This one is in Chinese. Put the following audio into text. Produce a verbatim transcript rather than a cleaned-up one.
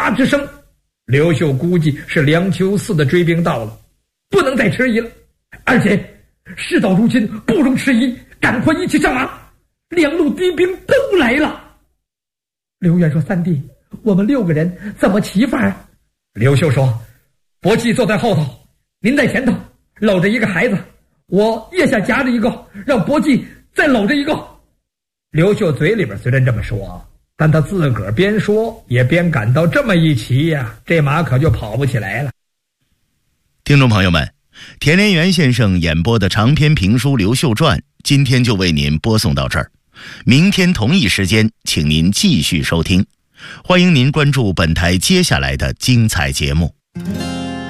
杀之声。刘秀估计是梁丘寺的追兵到了，不能再迟疑了，而且事到如今不容迟疑，赶快一起上马，两路敌兵都来了。刘渊说：三弟，我们六个人怎么骑法？刘秀说：伯季坐在后头，您在前头搂着一个孩子，我腋下夹着一个，让伯季再搂着一个。刘秀嘴里边虽然这么说，但他自个儿边说也边感到这么一骑呀、啊，这马可就跑不起来了。 听众朋友们，田连元先生演播的长篇评书《刘秀传》今天就为您播送到这儿，明天同一时间请您继续收听，欢迎您关注本台接下来的精彩节目。